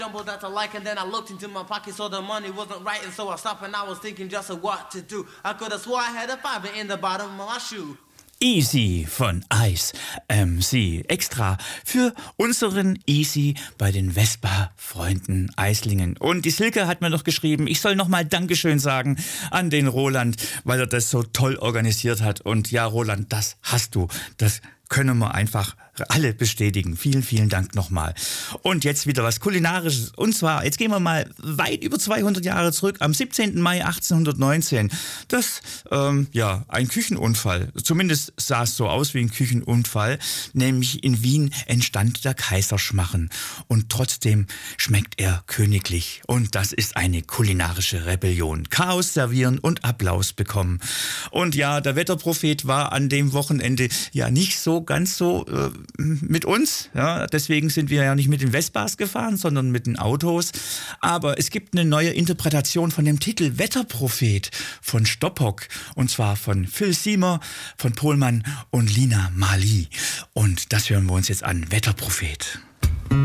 jumbled that I like, and then I looked into my pocket, so the money wasn't right, and so I stopped and I was thinking just of what to do. I could have swore I had a fiver in the bottom of my shoe. Easy von Ice MC. Extra für unseren Easy bei den Vespa-Freunden Eislingen. Und die Silke hat mir noch geschrieben, ich soll nochmal Dankeschön sagen an den Roland, weil er das so toll organisiert hat. Und ja, Roland, das hast du. Das können wir einfach alle bestätigen. Vielen, vielen Dank nochmal. Und jetzt wieder was Kulinarisches. Und zwar, jetzt gehen wir mal weit über 200 Jahre zurück. Am 17. Mai 1819. Das, ein Küchenunfall. Zumindest sah es so aus wie ein Küchenunfall. Nämlich in Wien entstand der Kaiserschmarren. Und trotzdem schmeckt er königlich. Und das ist eine kulinarische Rebellion. Chaos servieren und Applaus bekommen. Und ja, der Wetterprophet war an dem Wochenende ja nicht so ganz so mit uns. Ja, deswegen sind wir ja nicht mit den Vespas gefahren, sondern mit den Autos. Aber es gibt eine neue Interpretation von dem Titel Wetterprophet von Stoppock. Und zwar von Phil Seymour, von Pohlmann und Lina Marley. Und das hören wir uns jetzt an. Wetterprophet.